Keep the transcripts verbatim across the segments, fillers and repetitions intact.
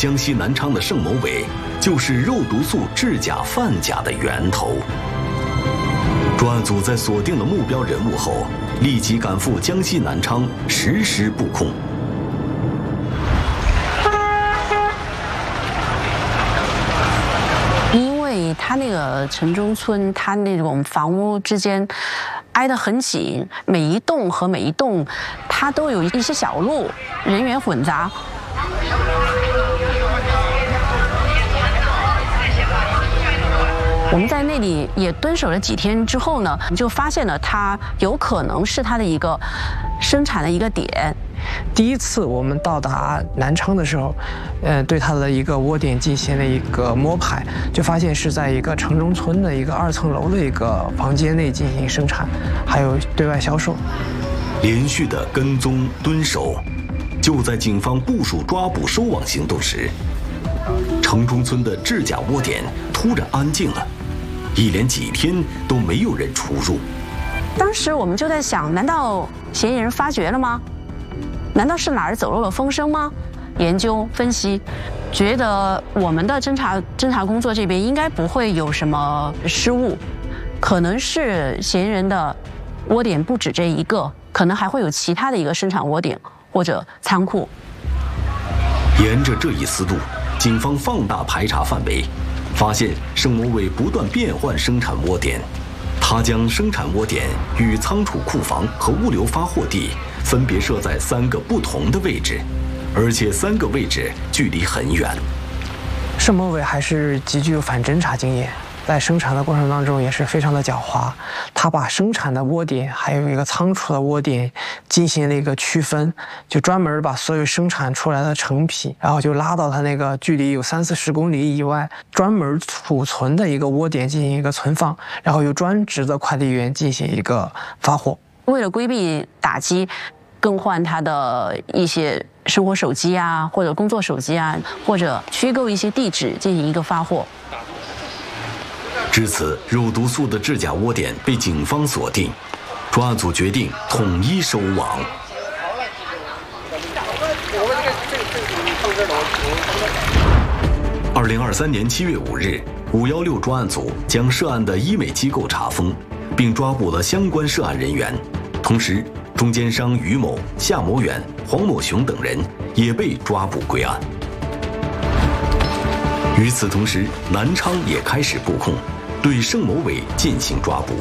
江西南昌的盛某伟就是肉毒素制假贩假的源头。专案组在锁定了目标人物后，立即赶赴江西南昌，实施布控。 因为他那个城中村，他那种房屋之间挨得很紧，每一栋和每一栋，它都有一些小路，人员混杂。我们在那里也蹲守了几天之后呢，就发现了它有可能是它的一个生产的一个点。 第一次我们到达南昌的时候，呃，对它的一个窝点进行了一个摸排，就发现是在一个城中村的一个二层楼的一个房间内进行生产，还有对外销售。 连续的跟踪蹲守，就在警方部署抓捕收网行动时，城中村的制假窝点突然安静了，一连几天都没有人出入。 当时我们就在想，难道嫌疑人发觉了吗？难道是哪儿走漏了风声吗？研究分析，觉得我们的侦查侦查工作这边应该不会有什么失误，可能是嫌疑人的窝点不止这一个，可能还会有其他的一个生产窝点或者仓库。 沿着这一思路，警方放大排查范围，发现盛某伟不断变换生产窝点。他将生产窝点与仓储库房和物流发货地分别设在三个不同的位置，而且三个位置距离很远。 盛某伟还是极具反侦查经验，在生产的过程当中也是非常的狡猾。他把生产的窝点还有一个仓储的窝点进行了一个区分，就专门把所有生产出来的成品，然后就拉到他那个距离有三四十公里以外专门储存的一个窝点进行一个存放，然后由专职的快递员进行一个发货。 为了规避打击，更换他的一些生活手机啊，或者工作手机啊，或者虚构一些地址进行一个发货。 至此，肉毒素的制假窝点被警方锁定，专案组决定统一收网。二零二三年七月五日，五幺六专案组将涉案的医美机构查封，并抓捕了相关涉案人员。同时，中间商于某、夏某远、黄某雄等人也被抓捕归案。与此同时，南昌也开始布控，对盛某伟进行抓捕。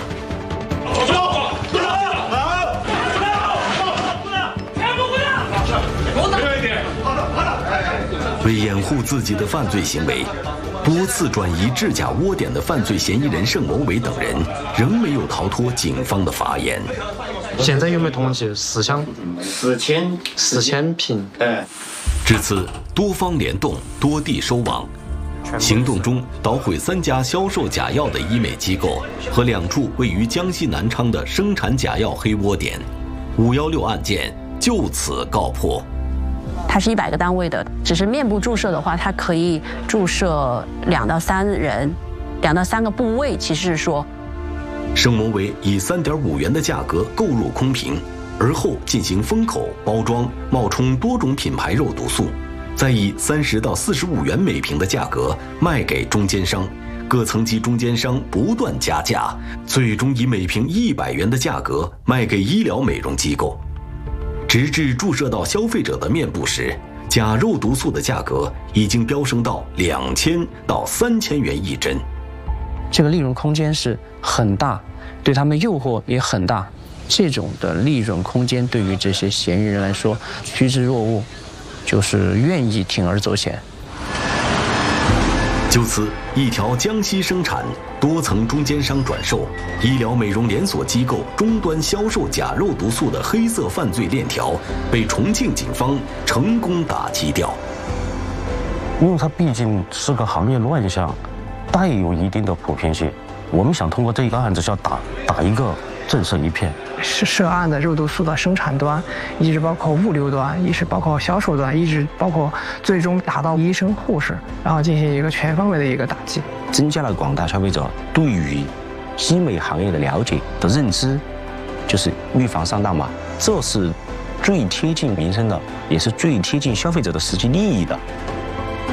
为掩护自己的犯罪行为，多次转移制假窝点的犯罪嫌疑人盛某伟等人仍没有逃脱警方的法眼。 现在有没有统计四千四千四千瓶？ 哎， 至此，多方联动，多地收网。行动中捣毁三家销售假药的医美机构和两处位于江西南昌的生产假药黑窝点，五幺六案件就此告破。 它是一百个单位的，只是面部注射的话，它可以注射两到三人，两到三个部位。其实是说， 盛某伟以三点五元的价格购入空瓶，而后进行封口包装，冒充多种品牌肉毒素，再以三十到四十五元每瓶的价格卖给中间商，各层级中间商不断加价，最终以每瓶一百元的价格卖给医疗美容机构。直至注射到消费者的面部时，假肉毒素的价格已经飙升到两千到三千元一针。 这个利润空间是很大，对他们诱惑也很大。这种的利润空间对于这些嫌疑人来说趋之若鹜，就是愿意铤而走险。 就此，一条江西生产、多层中间商转售、医疗美容连锁机构终端销售假肉毒素的黑色犯罪链条被重庆警方成功打击掉。 因为它毕竟是个行业乱象，带有一定的普遍性，我们想通过这个案子，要打打一个震慑一片。 是涉案的肉毒素的生产端，一直包括物流端，一直包括销售端，一直包括最终打到医生、护士，然后进行一个全方位的一个打击， 增加了广大消费者对于医美行业的了解的认知，就是预防上当嘛，这是最贴近民生的，也是最贴近消费者的实际利益的。